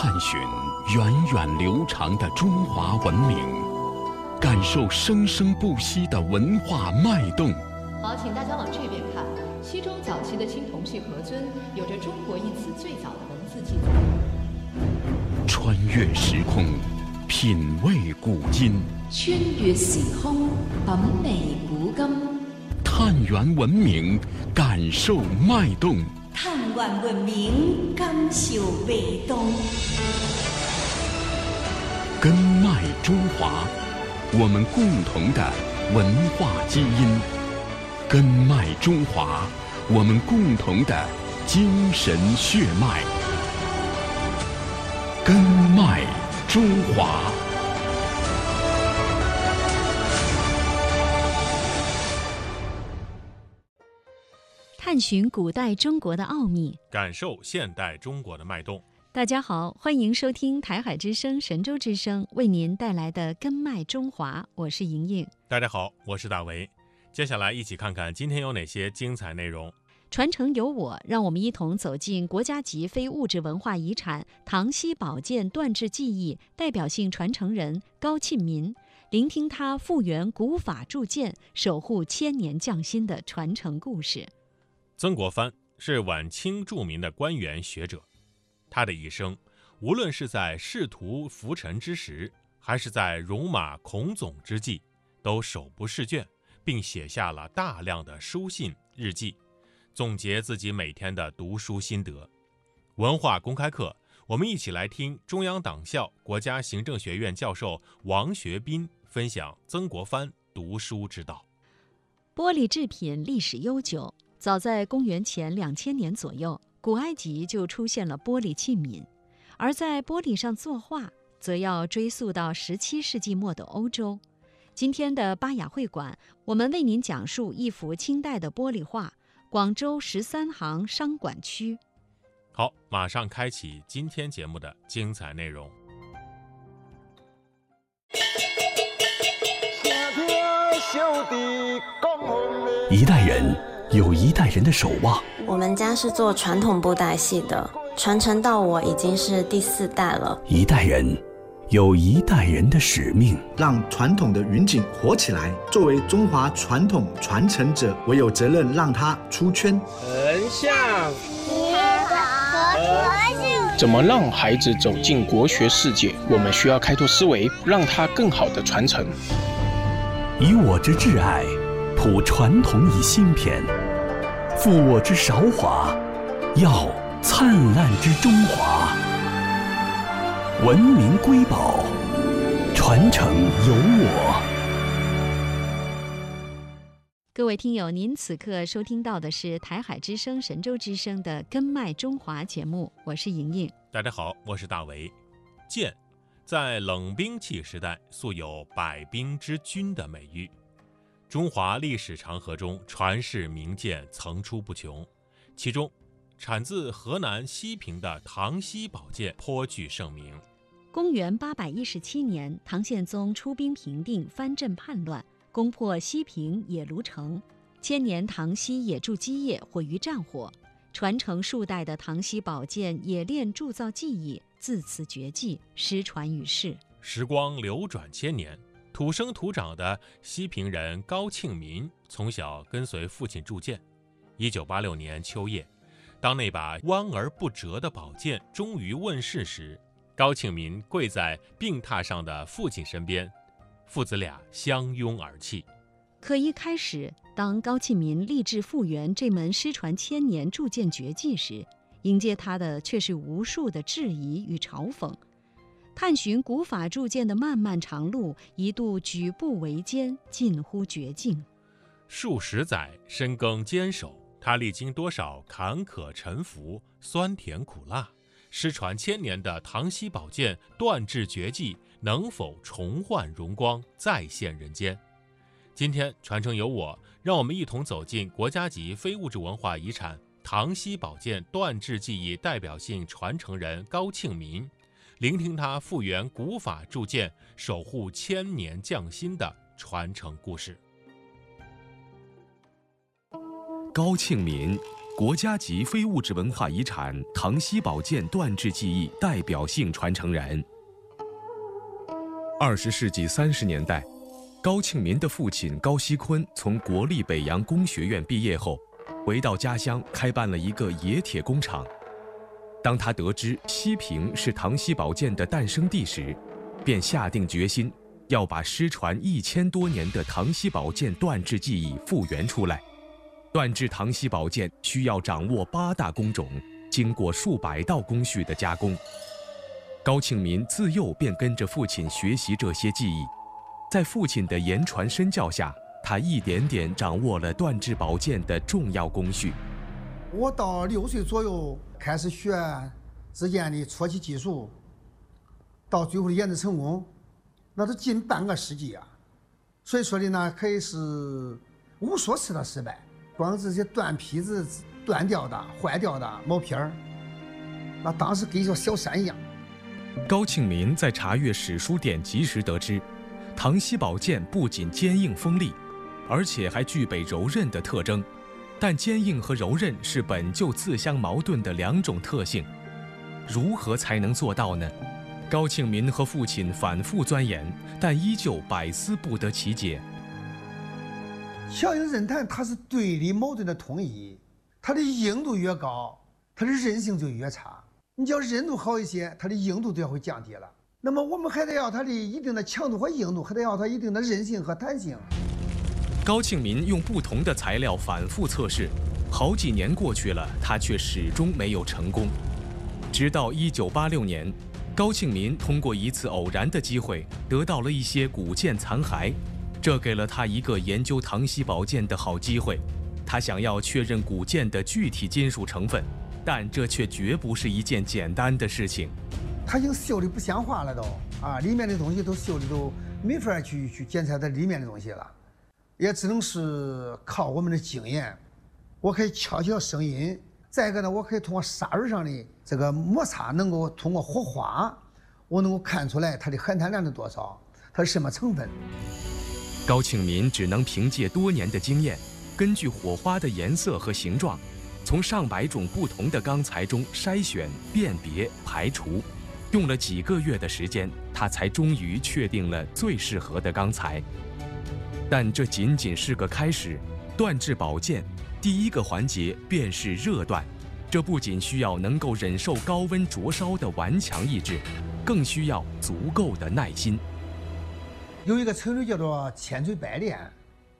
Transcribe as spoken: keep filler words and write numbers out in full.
探寻源远流长的中华文明，感受生生不息的文化脉动。 好，请大家往这边看。西周早期的青铜器盒尊有着“中国”一词最早的文字记载。 穿越时空，品味古今。 穿越时空，品味古今。 探源文明，感受脉动。 探源文明，感受脉动。 根脉中华，我们共同的文化基因。根脉中华，我们共同的精神血脉。根脉中华。 探寻古代中国的奥秘， 感受现代中国的脉动。 大家好，欢迎收听台海之声、神州之声为您带来的根脉中华，我是莹莹。 大家好，我是大为。接下来一起看看今天有哪些精彩内容。 传承有我，让我们一同走进国家级非物质文化遗产唐西宝剑锻制技艺代表性传承人高庆民，聆听他复原古法铸剑，守护千年匠心的传承故事。 曾国藩是晚清著名的官员学者，他的一生无论是在仕途浮沉之时，还是在戎马倥偬之际，都手不释卷，并写下了大量的书信日记，总结自己每天的读书心得。文化公开课，我们一起来听中央党校国家行政学院教授王学斌分享曾国藩读书之道。 玻璃制品历史悠久，早在公元前两千年左右，古埃及就出现了玻璃器皿，而在玻璃上作画，则要追溯到十七世纪末的欧洲。今天的巴雅会馆，我们为您讲述一幅清代的玻璃画，广州十三行商管区。 好，马上开启今天节目的精彩内容。 一代人有一代人的守望。 我们家是做传统布袋戏的，传承到我已经是第四代了。 一代人有一代人的使命， 让传统的云锦活起来。作为中华传统传承者，我有责任让它出圈。 横向结合和性， 怎么让孩子走进国学世界？我们需要开拓思维，让它更好的传承。 以我之挚爱，谱传统以新篇；负我之韶华，耀灿烂之中华。文明瑰宝，传承有我。 各位听友，您此刻收听到的是台海之声、神州之声的根脉中华节目，我是莹莹。 大家好，我是大为。剑在冷兵器时代素有百兵之君的美誉，中华历史长河中传世名剑层出不穷，其中产自河南西平的唐西宝剑颇具盛名。 公元八百一十七年，唐宪宗出兵平定藩镇叛乱，攻破西平野卢城，千年唐西野铸基业毁于战火，传承数代的唐西宝剑冶炼铸造技艺自此绝迹，失传于世。 时光流转千年，土生土长的西平人高庆民从小跟随父亲铸剑。一九八六年秋夜，当那把弯而不折的宝剑终于问世时，高庆民跪在病榻上的父亲身边，父子俩相拥而泣。 可一开始，当高庆民立志复原这门失传千年铸剑绝技时，迎接他的却是无数的质疑与嘲讽。探寻古法铸剑的漫漫长路，一度举步维艰，近乎绝境。 数十载深耕坚守，他历经多少坎坷沉浮、酸甜苦辣，失传千年的唐西宝剑锻制绝技能否重焕荣光，再现人间？今天传承有我，让我们一同走进国家级非物质文化遗产唐西宝剑锻制技艺代表性传承人高庆民，聆听他复原古法铸剑，守护千年匠心的传承故事。 高庆民国家级非物质文化遗产唐西宝剑锻制技艺代表性传承人。二十世纪三十年代，高庆民的父亲高锡坤从国立北洋工学院毕业后，回到家乡开办了一个冶铁工厂。当他得知西平是唐西宝剑的诞生地时，便下定决心要把失传一千多年的唐西宝剑锻制技艺复原出来。锻制唐西宝剑需要掌握八大工种，经过数百道工序的加工。高庆民自幼便跟着父亲学习这些技艺，在父亲的言传身教下，他一点点掌握了锻制宝剑的重要工序。 我到六岁左右开始学制剑的初期技术，到最后的研制成功，那都近半个世纪啊！所以说的呢，可以是无数次的失败。光这些断坯子、断掉的、坏掉的毛片儿，那当时跟一座小山一样。 高庆民在查阅史书典籍时得知，唐西宝剑不仅坚硬锋利，而且还具备柔韧的特征。但坚硬和柔韧是本就自相矛盾的两种特性，如何才能做到呢？高庆民和父亲反复钻研，但依旧百思不得其解。 强硬韧弹它是对立矛盾的通义，它的硬度越高，它的韧性就越差。你只要韧度好一些，它的硬度就要会降低了。那么我们还得要它的一定的强度和硬度，还得要它一定的韧性和弹性。 高庆民用不同的材料反复测试，好几年过去了，他却始终没有成功。直到一九八六年，高庆民通过一次偶然的机会，得到了一些古剑残骸，这给了他一个研究唐西宝剑的好机会。他想要确认古剑的具体金属成分，但这却绝不是一件简单的事情。 它已经锈的不像话了都啊，里面的东西都锈的都没法去去检测它里面的东西了。也只能是靠我们的经验，我可以敲敲声音，再一个呢，我可以通过砂蕊上的这个摩擦，能够通过火花，我能够看出来它的含碳量是多少，它是什么成分。 高庆民只能凭借多年的经验，根据火花的颜色和形状，从上百种不同的钢材中筛选、辨别、排除，用了几个月的时间，他才终于确定了最适合的钢材。但这仅仅是个开始，锻制宝剑第一个环节便是热锻，这不仅需要能够忍受高温灼烧的顽强意志，更需要足够的耐心。 有一个成语叫做千锤百炼，